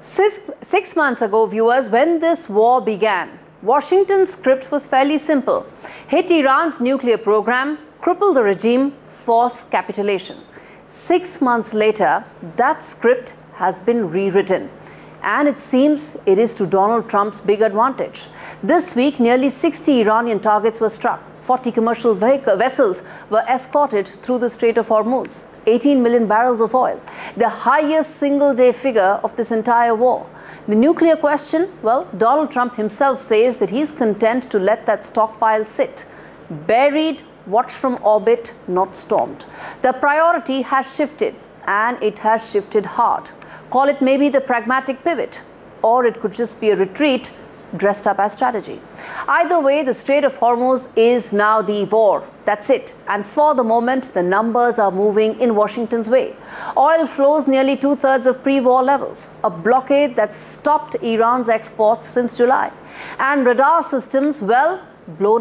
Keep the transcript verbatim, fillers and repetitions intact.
Six, six months ago, viewers, when this war began, Washington's script was fairly simple. Hit Iran's nuclear program, cripple the regime, force capitulation. Six months later, that script has been rewritten. And it seems it is to Donald Trump's big advantage. This week, nearly sixty Iranian targets were struck. forty commercial vehicle vessels were escorted through the Strait of Hormuz. eighteen million barrels of oil, the highest single-day figure of this entire war. The nuclear question, well, Donald Trump himself says that he's content to let that stockpile sit. Buried, watched from orbit, not stormed. The priority has shifted, and it has shifted hard. Call it maybe the pragmatic pivot, or it could just be a retreat dressed up as strategy. Either way, the Strait of Hormuz is now the war. That's it. And for the moment, the numbers are moving in Washington's way. Oil flows nearly two-thirds of pre-war levels, a blockade that stopped Iran's exports since July. And radar systems, well, blown